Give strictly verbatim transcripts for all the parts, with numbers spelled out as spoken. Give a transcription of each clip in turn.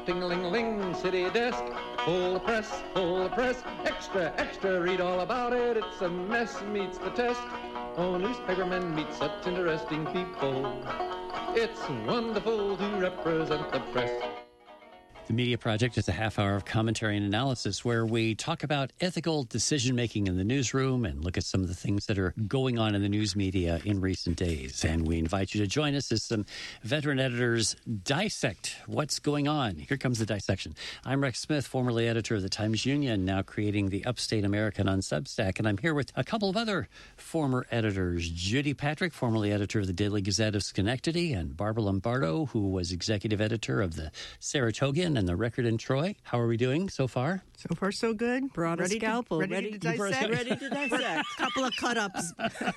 ting-a-ling-a-ling, city desk, full of press, full of press, extra, extra, read all about it, it's a mess, meets the test. Oh, newspapermen meet such interesting people. It's wonderful to represent the press. The Media Project is a half hour of commentary and analysis where we talk about ethical decision-making in the newsroom and look at some of the things that are going on in the news media in recent days. And we invite you to join us as some veteran editors dissect what's going on. Here comes the dissection. I'm Rex Smith, formerly editor of the Times-Union, now creating the Upstate American on Substack. And I'm here with a couple of other former editors. Judy Patrick, formerly editor of the Daily Gazette of Schenectady, and Barbara Lombardo, who was executive editor of the Saratogian and the Record in Troy. How are we doing so far? So far, so good. Brought a scalpel. To, ready, ready to dissect. Ready to dissect. Couple of cut-ups.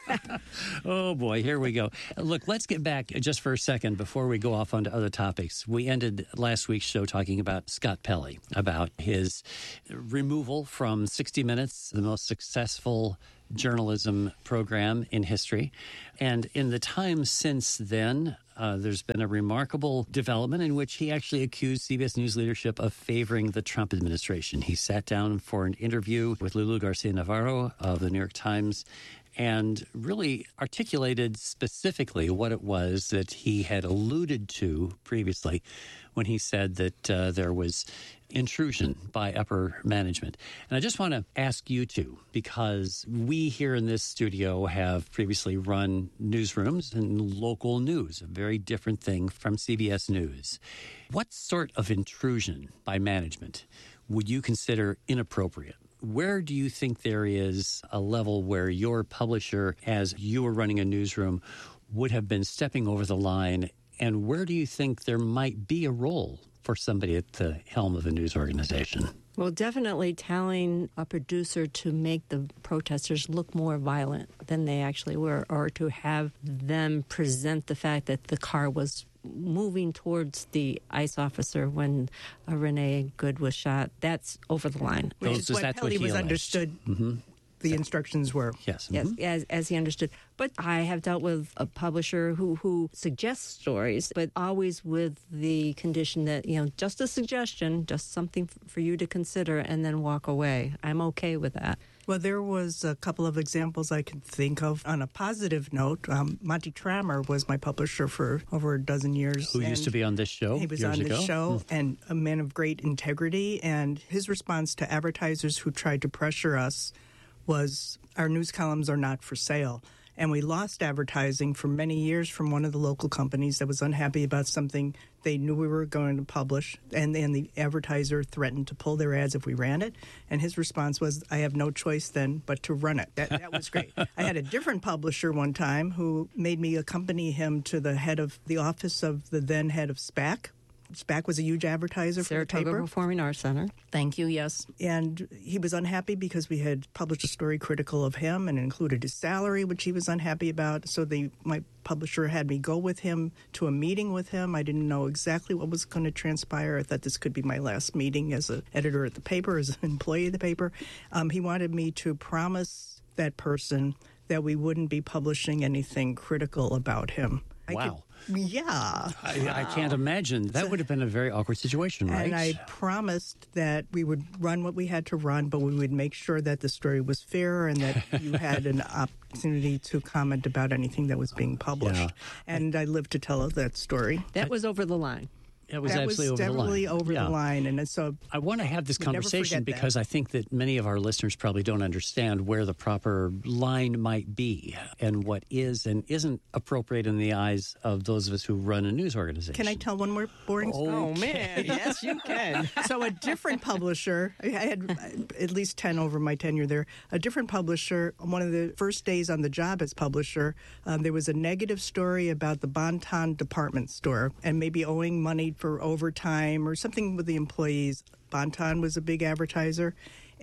Oh, boy. Here we go. Look, let's get back just for a second before we go off onto other topics. We ended last week's show talking about Scott Pelley, about his removal from sixty minutes, the most successful journalism program in history. And in the time since then, uh, there's been a remarkable development in which he actually accused C B S News leadership of favoring the Trump administration. He sat down for an interview with Lulu Garcia-Navarro of the New York Times and really articulated specifically what it was that he had alluded to previously when he said that uh, there was intrusion by upper management. And I just want to ask you two, because we here in this studio have previously run newsrooms and local news, a very different thing from C B S News. What sort of intrusion by management would you consider inappropriate? Where do you think there is a level where your publisher, as you were running a newsroom, would have been stepping over the line? And where do you think there might be a role for somebody at the helm of a news organization? Well, definitely telling a producer to make the protesters look more violent than they actually were, or to have them present the fact that the car was moving towards the ICE officer when uh, Renee Good was shot. That's over the line. Which Those, is what Pelley was alleged. understood. Mm-hmm. The instructions were. Yes. Yes, Mm-hmm. as, as he understood. But I have dealt with a publisher who, who suggests stories, but always with the condition that, you know, just a suggestion, just something f- for you to consider, and then walk away. I'm okay with that. Well, there was a couple of examples I could think of. On a positive note, um, Monty Trammer was my publisher for over a dozen years. Who used to be on this show He was years on ago? the show, Mm. and a man of great integrity. And his response to advertisers who tried to pressure us was, our news columns are not for sale. And we lost advertising for many years from one of the local companies that was unhappy about something they knew we were going to publish. And then the advertiser threatened to pull their ads if we ran it. And his response was, I have no choice then but to run it. That, that was great. I had a different publisher one time who made me accompany him to the head of the office of the then head of SPAC. SPAC was a huge advertiser for the Saratoga paper. Performing Arts Center. Thank you, yes. And he was unhappy because we had published a story critical of him and included his salary, which he was unhappy about. So the, my publisher had me go with him to a meeting with him. I didn't know exactly what was going to transpire. I thought this could be my last meeting as an editor at the paper, as an employee of the paper. Um, he wanted me to promise that person that we wouldn't be publishing anything critical about him. Wow. I could, yeah. I, I can't imagine. That would have been a very awkward situation, right? And I promised that we would run what we had to run, but we would make sure that the story was fair and that you had an opportunity to comment about anything that was being published. Yeah. And I lived to tell that story. That was over the line. It was that absolutely was over the line. definitely over Yeah. the line. And so I want to have this We'll never conversation forget that. because I think that many of our listeners probably don't understand where the proper line might be and what is and isn't appropriate in the eyes of those of us who run a news organization. can I tell one more boring story? Oh, man. Yes, you can. So a different publisher, I had at least ten over my tenure there, a different publisher, one of the first days on the job as publisher, um, there was a negative story about the Bon-Ton department store and maybe owing money for overtime or something with the employees. Bon-Ton was a big advertiser,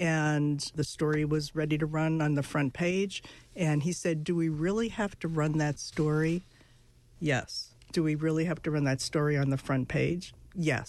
and the story was ready to run on the front page. And he said, do we really have to run that story? Yes. Do we really have to run that story on the front page? Yes.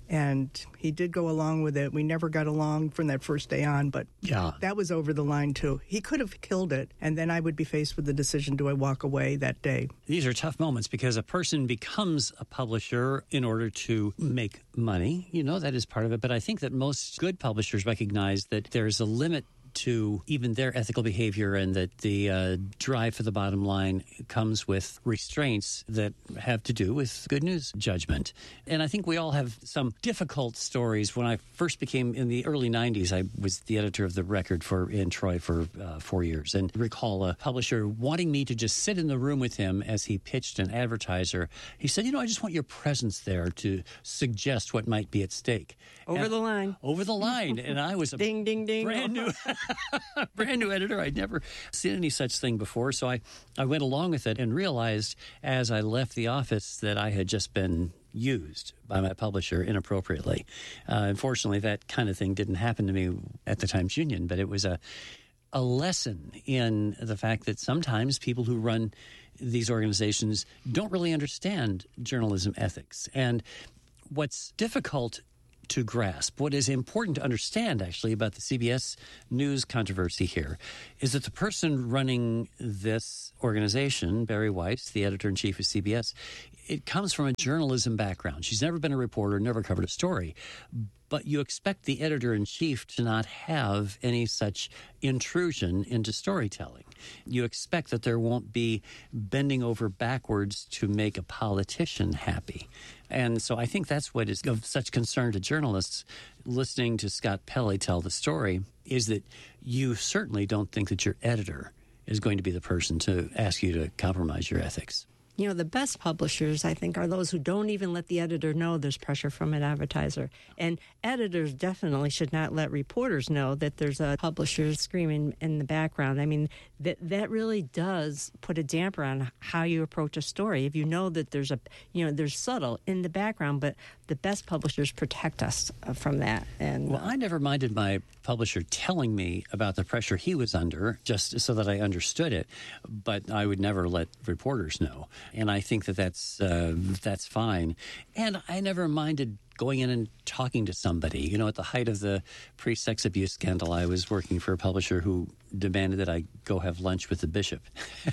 And he did go along with it. We never got along from that first day on, but Yeah. that was over the line, too. He could have killed it, and then I would be faced with the decision, do I walk away that day? These are tough moments because a person becomes a publisher in order to make money. You know, that is part of it. But I think that most good publishers recognize that there's a limit to even their ethical behavior, and that the uh, drive for the bottom line comes with restraints that have to do with good news judgment. And I think we all have some difficult stories. When I first became, in the early nineties, I was the editor of the Record for in Troy for uh, four years, and recall a publisher wanting me to just sit in the room with him as he pitched an advertiser. He said, you know, I just want your presence there to suggest what might be at stake. Over And- the line. Over the line. And I was a Ding, ding, ding. brand new brand new editor. I'd never seen any such thing before. So I, I went along with it and realized as I left the office that I had just been used by my publisher inappropriately. Uh, unfortunately, that kind of thing didn't happen to me at the Times Union, but it was a a lesson in the fact that sometimes people who run these organizations don't really understand journalism ethics. And what's difficult to grasp, what is important to understand, actually, about the C B S News controversy here is that the person running this organization, Barry Weiss, the editor-in-chief of C B S, it comes from a journalism background. She's never been a reporter, never covered a story. But you expect the editor-in-chief to not have any such intrusion into storytelling. You expect that there won't be bending over backwards to make a politician happy. And so I think that's what is of such concern to journalists listening to Scott Pelley tell the story, is that you certainly don't think that your editor is going to be the person to ask you to compromise your ethics. You know, the best publishers, I think, are those who don't even let the editor know there's pressure from an advertiser. And editors definitely should not let reporters know that there's a publisher screaming in the background. I mean, that that really does put a damper on how you approach a story. If you know that there's a, you know, there's subtle in the background, but the best publishers protect us from that. And Well, I never minded my publisher telling me about the pressure he was under just so that I understood it, but I would never let reporters know. And I think that that's, uh, that's fine. And I never minded going in and talking to somebody. You know, at the height of the pre-sex abuse scandal, I was working for a publisher who demanded that I go have lunch with the bishop.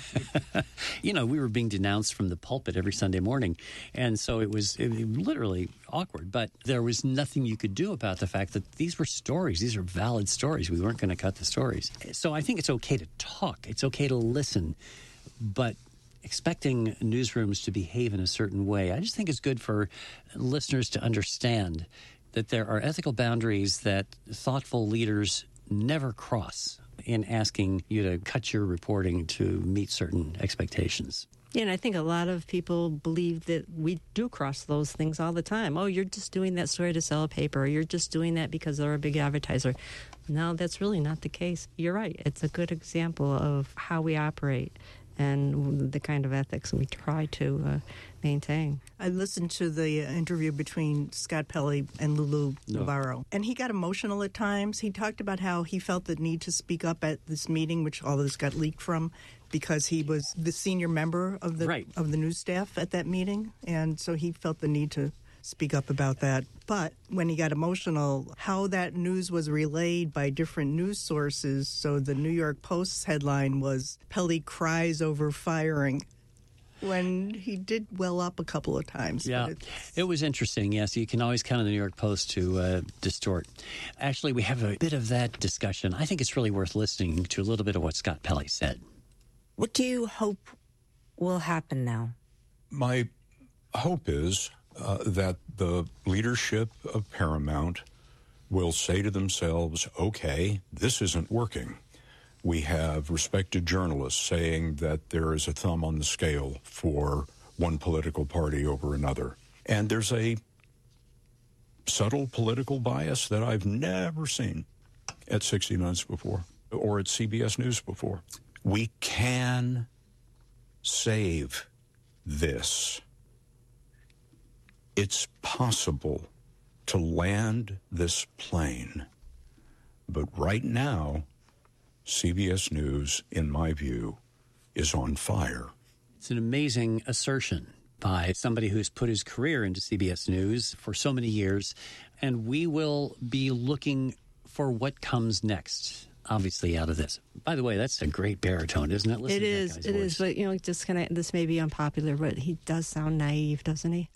You know, we were being denounced from the pulpit every Sunday morning. And so it was, it was literally awkward. But there was nothing you could do about the fact that these were stories. These are valid stories. We weren't going to cut the stories. So I think it's okay to talk. It's okay to listen. But expecting newsrooms to behave in a certain way, I just think it's good for listeners to understand that there are ethical boundaries that thoughtful leaders never cross in asking you to cut your reporting to meet certain expectations. Yeah, and I think a lot of people believe that we do cross those things all the time. Oh, you're just doing that story to sell a paper, or you're just doing that because they're a big advertiser. No, that's really not the case. You're right. It's a good example of how we operate and the kind of ethics we try to uh, maintain. I listened to the interview between Scott Pelley and Lulu No. Navarro, and he got emotional at times. He talked about how he felt the need to speak up at this meeting, which all of this got leaked from, because he was the senior member of the Right. of the news staff at that meeting, and so he felt the need to speak up about that. But when he got emotional, how that news was relayed by different news sources. So the New York Post's headline was, "Pelley cries over firing," when he did well up a couple of times. Yeah, But it's- it was interesting. Yes, you can always count on the New York Post to uh, distort. Actually, we have a bit of that discussion. I think it's really worth listening to a little bit of what Scott Pelley said. What do you hope will happen now? My hope is uh, that the leadership of Paramount will say to themselves, okay, this isn't working. We have respected journalists saying that there is a thumb on the scale for one political party over another. And there's a subtle political bias that I've never seen at sixty minutes before or at C B S News before. We can save this. It's possible to land this plane. But right now, C B S News, in my view, is on fire. It's an amazing assertion, by somebody who's put his career into C B S News for so many years, and we will be looking for what comes next, obviously, out of this. By the way, that's a great baritone, isn't it? Listen it to is, that guy's it voice. is, but, you know, just kind of, this may be unpopular, but he does sound naive, doesn't he?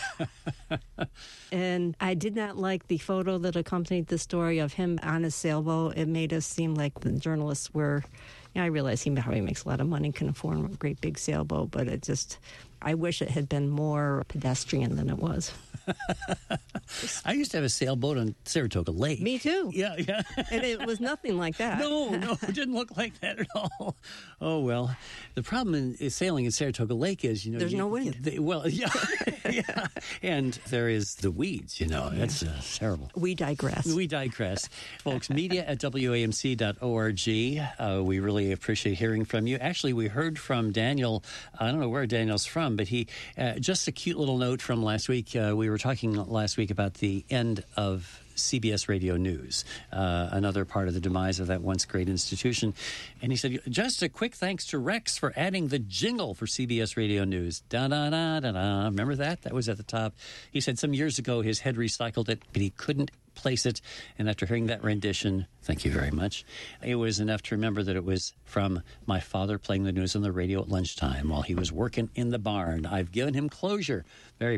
And I did not like the photo that accompanied the story of him on his sailboat. It made us seem like the journalists were, you know, I realize he probably makes a lot of money, can afford a great big sailboat, but it just, I wish it had been more pedestrian than it was. I used to have a sailboat on Saratoga Lake. Me too. Yeah, yeah. And it was nothing like that. No, no, it didn't look like that at all. Oh, well, the problem in, is sailing in Saratoga Lake is, you know... There's you, no wind. The, well, yeah, yeah. And there is the weeds, you know. That's uh, terrible. We digress. We digress. Folks, media at W A M C dot org. Uh, we really appreciate hearing from you. Actually, we heard from Daniel. I don't know where Daniel's from, but he, uh, just a cute little note from last week. Uh, we were talking last week about the end of C B S Radio News, uh, another part of the demise of that once great institution. And he said, just a quick thanks to Rex for adding the jingle for C B S Radio News. Da-da-da-da-da. Remember that? That was at the top. He said some years ago his head recycled it, but he couldn't place it. And after hearing that rendition, thank you very much, it was enough to remember that it was from my father playing the news on the radio at lunchtime while he was working in the barn. I've given him closure. Very